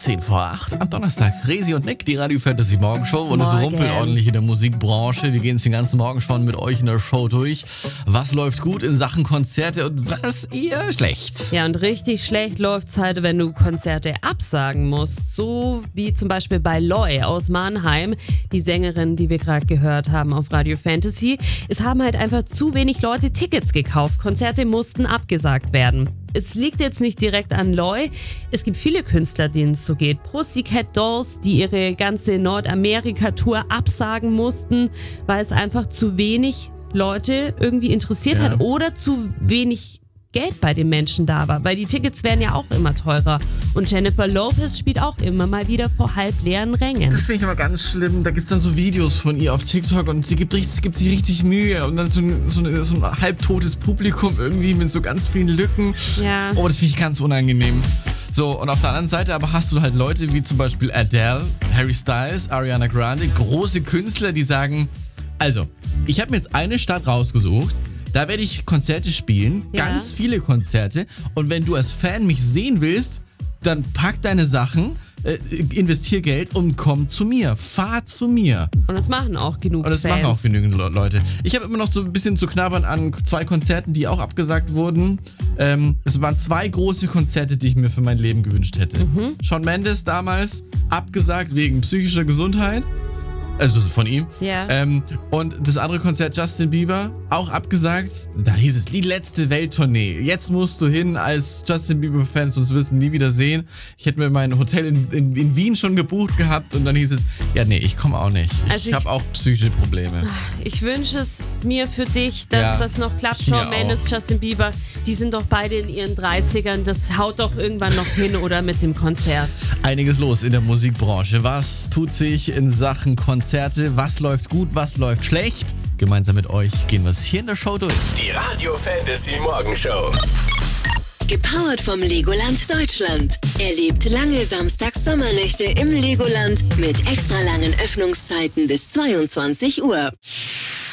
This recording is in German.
10 vor 8 am Donnerstag. Resi und Nick, die Radio Fantasy Morgenshow. Und es rumpelt ordentlich in der Musikbranche. Wir gehen es den ganzen Morgen schon mit euch in der Show durch. Was läuft gut in Sachen Konzerte und was eher schlecht? Ja, und richtig schlecht läuft's halt, wenn du Konzerte absagen musst. So wie zum Beispiel bei Loi aus Mannheim, die Sängerin, die wir gerade gehört haben auf Radio Fantasy. Es haben halt einfach zu wenig Leute Tickets gekauft. Konzerte mussten abgesagt werden. Es liegt jetzt nicht direkt an Loi. Es gibt viele Künstler, denen es so geht. Pussycat Dolls, die ihre ganze Nordamerika-Tour absagen mussten, weil es einfach zu wenig Leute irgendwie interessiert hat oder zu wenig Geld bei den Menschen da war, weil die Tickets werden ja auch immer teurer. Und Jennifer Lopez spielt auch immer mal wieder vor halb leeren Rängen. Das finde ich aber ganz schlimm. Da gibt es dann so Videos von ihr auf TikTok und sie gibt sich richtig Mühe. Und dann so ein halbtotes Publikum irgendwie mit so ganz vielen Lücken. Ja. Oh, das finde ich ganz unangenehm. So, und auf der anderen Seite aber hast du halt Leute wie zum Beispiel Adele, Harry Styles, Ariana Grande, große Künstler, die sagen, also, ich habe mir jetzt eine Stadt rausgesucht, da werde ich Konzerte spielen, ganz viele Konzerte. Und wenn du als Fan mich sehen willst, dann pack deine Sachen, investier Geld und komm zu mir. Fahr zu mir. Und das machen auch genug Fans. Und das machen auch genügend Leute. Ich habe immer noch so ein bisschen zu knabbern an 2 Konzerten, die auch abgesagt wurden. Es waren 2 große Konzerte, die ich mir für mein Leben gewünscht hätte. Shawn Mendes damals abgesagt wegen psychischer Gesundheit. Also von ihm. Ja. Und das andere Konzert Justin Bieber, auch abgesagt. Da hieß es, die letzte Welttournee. Jetzt musst du hin als Justin Bieber-Fan, sonst wirst du ihn nie wieder sehen. Ich hätte mir mein Hotel in Wien schon gebucht gehabt und dann hieß es, ja nee, ich komme auch nicht. Ich habe auch psychische Probleme. Ich wünsche es mir für dich, dass das noch klappt. Shawn Mendes, Justin Bieber, die sind doch beide in ihren 30ern. Das haut doch irgendwann noch hin oder mit dem Konzert. Einiges los in der Musikbranche. Was tut sich in Sachen Konzerte? Was läuft gut, was läuft schlecht? Gemeinsam mit euch gehen wir es hier in der Show durch. Die Radio Fantasy Morgenshow. Gepowert vom Legoland Deutschland. Erlebt lange Samstags-Sommernächte im Legoland mit extra langen Öffnungszeiten bis 22 Uhr.